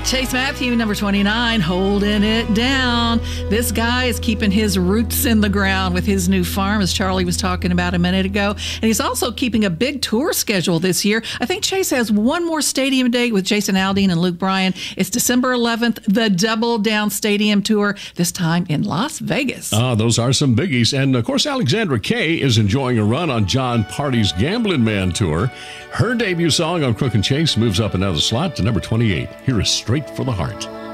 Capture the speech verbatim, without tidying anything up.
Chase Matthew, number twenty-nine, holding it down. This guy is keeping his roots in the ground with his new farm, as Charlie was talking about a minute ago. And he's also keeping a big tour schedule this year. I think Chase has one more stadium date with Jason Aldean and Luke Bryan. It's December eleventh, the Double Down Stadium Tour, this time in Las Vegas. Ah, those are some biggies. And, of course, Alexandra Kay is enjoying a run on John Party's Gamblin' Man Tour. Her debut song on Crook and Chase moves up another slot to number twenty-eight. Here is Straight for the Heart.